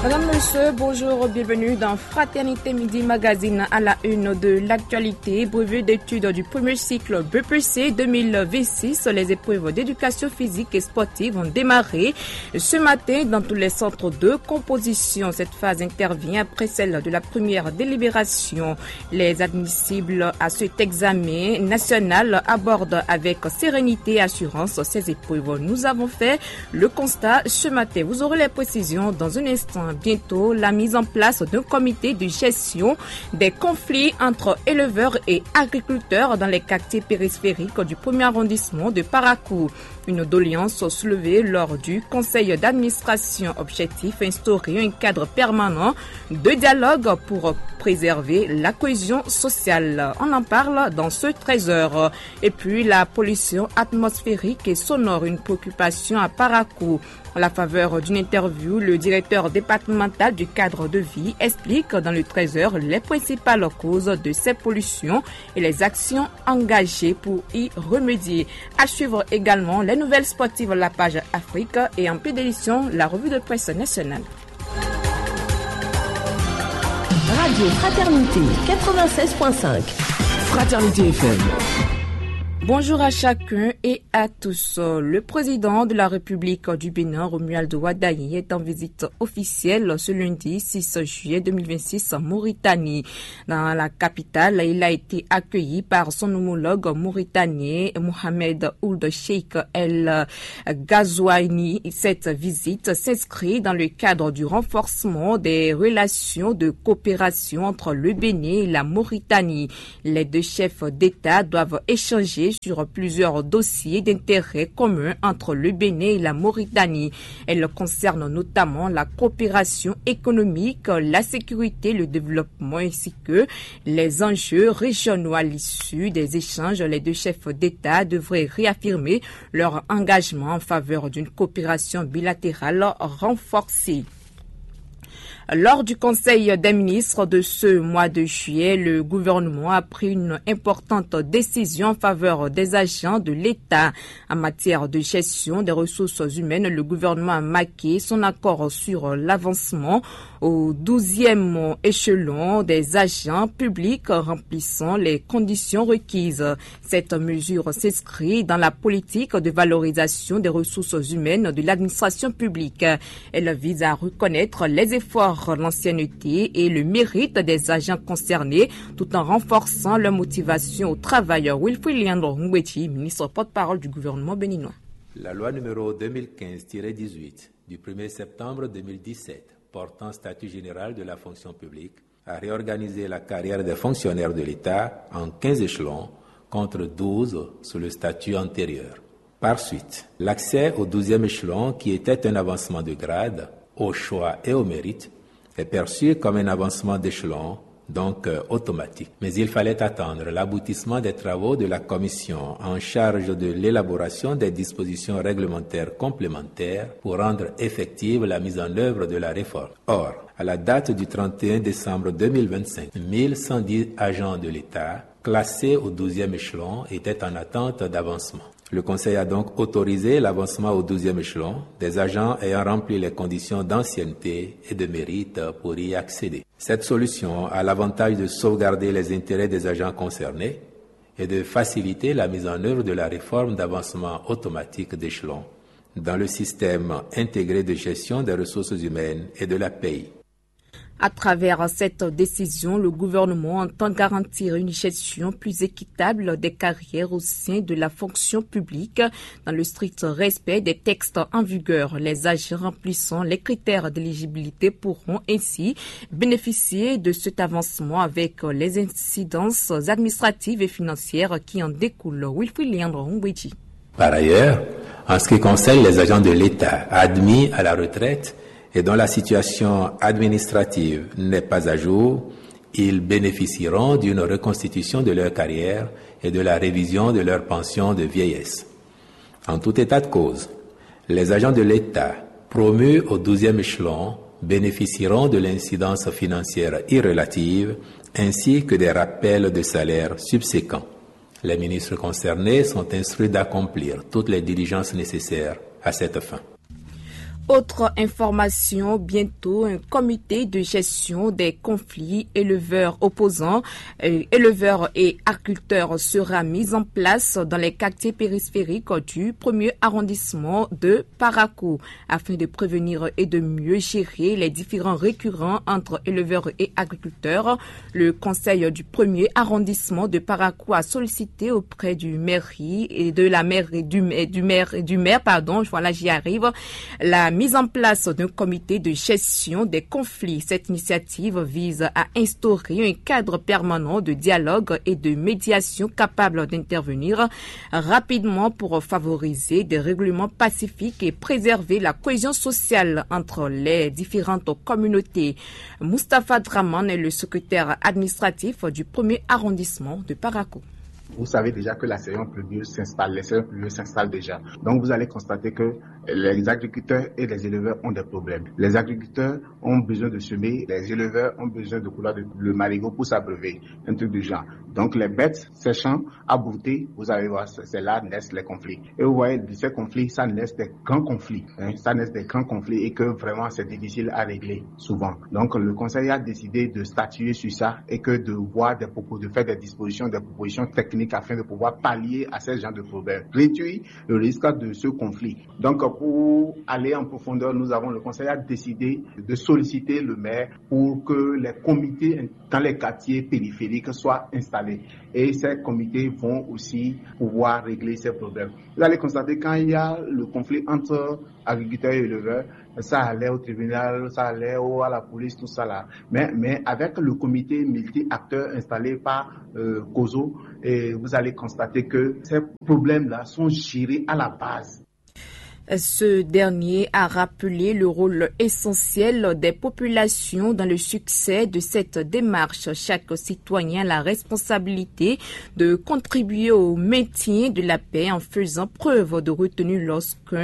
Madame, Monsieur, bonjour, bienvenue dans Fraternité Midi Magazine à la une de l'actualité. Brevet d'études du premier cycle BPC 2026. Les épreuves d'éducation physique et sportive ont démarré ce matin dans tous les centres de composition. Cette phase intervient après celle de la première délibération. Les admissibles à cet examen national abordent avec sérénité et assurance ces épreuves. Nous avons fait le constat ce matin. Vous aurez les précisions dans un instant. Bientôt, la mise en place d'un comité de gestion des conflits entre éleveurs et agriculteurs dans les quartiers périphériques du premier arrondissement de Parakou. Une doléance soulevée lors du conseil d'administration. Objectif, instaurer un cadre permanent de dialogue pour préserver la cohésion sociale. On en parle dans ce 13h. Et puis, la pollution atmosphérique et sonore, une préoccupation à Parakou. À la faveur d'une interview, le directeur départemental du cadre de vie explique dans le 13h les principales causes de ces pollutions et les actions engagées pour y remédier. À suivre également les nouvelles sportives, la page Afrique et en pédélition, la revue de presse nationale. Radio Fraternité 96.5. Fraternité FM. Bonjour à chacun et à tous. Le président de la République du Bénin, Romuald Wadaye, est en visite officielle ce lundi 6 juillet 2026 en Mauritanie. Dans la capitale, il a été accueilli par son homologue mauritanien, Mohamed Ould Cheikh El Ghazouani. Cette visite s'inscrit dans le cadre du renforcement des relations de coopération entre le Bénin et la Mauritanie. Les deux chefs d'État doivent échanger sur plusieurs dossiers d'intérêt commun entre le Bénin et la Mauritanie. Elle concerne notamment la coopération économique, la sécurité, le développement ainsi que les enjeux régionaux. À l'issue des échanges, les deux chefs d'État devraient réaffirmer leur engagement en faveur d'une coopération bilatérale renforcée. Lors du Conseil des ministres de ce mois de juillet, le gouvernement a pris une importante décision en faveur des agents de l'État. En matière de gestion des ressources humaines, le gouvernement a marqué son accord sur l'avancement au 12e échelon des agents publics remplissant les conditions requises. Cette mesure s'inscrit dans la politique de valorisation des ressources humaines de l'administration publique. Elle vise à reconnaître les efforts, l'ancienneté et le mérite des agents concernés tout en renforçant leur motivation au travail. Wilfried Leandro Ngwechi, ministre porte-parole du gouvernement béninois. La loi numéro 2015-18 du 1er septembre 2017 portant statut général de la fonction publique a réorganisé la carrière des fonctionnaires de l'État en 15 échelons contre 12 sous le statut antérieur. Par suite, l'accès au 12e échelon, qui était un avancement de grade, au choix et au mérite, est perçu comme un avancement d'échelon, donc automatique. Mais il fallait attendre l'aboutissement des travaux de la commission en charge de l'élaboration des dispositions réglementaires complémentaires pour rendre effective la mise en œuvre de la réforme. Or, à la date du 31 décembre 2025, 1110 agents de l'État classés au 12e échelon étaient en attente d'avancement. Le Conseil a donc autorisé l'avancement au 12e échelon des agents ayant rempli les conditions d'ancienneté et de mérite pour y accéder. Cette solution a l'avantage de sauvegarder les intérêts des agents concernés et de faciliter la mise en œuvre de la réforme d'avancement automatique d'échelon dans le système intégré de gestion des ressources humaines et de la paie. À travers cette décision, le gouvernement entend garantir une gestion plus équitable des carrières au sein de la fonction publique dans le strict respect des textes en vigueur. Les agents remplissant les critères d'éligibilité pourront ainsi bénéficier de cet avancement avec les incidences administratives et financières qui en découlent. Wilfried Leandro Ngwechi. Par ailleurs, en ce qui concerne les agents de l'État admis à la retraite, et dont la situation administrative n'est pas à jour, ils bénéficieront d'une reconstitution de leur carrière et de la révision de leur pension de vieillesse. En tout état de cause, les agents de l'État promus au 12e échelon bénéficieront de l'incidence financière irrélative ainsi que des rappels de salaire subséquents. Les ministres concernés sont instruits d'accomplir toutes les diligences nécessaires à cette fin. Autre information, bientôt un comité de gestion des conflits éleveurs et agriculteurs sera mis en place dans les quartiers périphériques du 1er arrondissement de Parakou afin de prévenir et de mieux gérer les différends récurrents entre éleveurs et agriculteurs. Le conseil du 1er arrondissement de Parakou a sollicité auprès du maire, voilà, j'y arrive, la mise en place d'un comité de gestion des conflits. Cette initiative vise à instaurer un cadre permanent de dialogue et de médiation capable d'intervenir rapidement pour favoriser des règlements pacifiques et préserver la cohésion sociale entre les différentes communautés. Moustapha Draman est le secrétaire administratif du 1er arrondissement de Parakou. Vous savez déjà que la saison pluvieuse s'installe déjà. Donc vous allez constater que les agriculteurs et les éleveurs ont des problèmes. Les agriculteurs ont besoin de semer, les éleveurs ont besoin de couler le marigot pour s'abreuver, un truc du genre. Donc les bêtes séchant à brouter, vous allez voir, c'est là naissent les conflits. Et vous voyez, de ces conflits, ça naît des grands conflits. Ça naît des grands conflits et que vraiment c'est difficile à régler souvent. Donc le conseil a décidé de statuer sur ça et que de faire des propositions techniques afin de pouvoir pallier à ces genres de problèmes, réduire le risque de ce conflit. Donc, pour aller en profondeur, le conseil a décidé de solliciter le maire pour que les comités dans les quartiers périphériques soient installés. Et ces comités vont aussi pouvoir régler ces problèmes. Vous allez constater quand il y a le conflit entre agriculteurs et éleveurs, ça allait au tribunal, ça allait à la police, tout ça là. Mais avec le comité multi-acteurs installé par COSO, et vous allez constater que ces problèmes-là sont gérés à la base. Ce dernier a rappelé le rôle essentiel des populations dans le succès de cette démarche. Chaque citoyen a la responsabilité de contribuer au maintien de la paix en faisant preuve de retenue lorsqu'un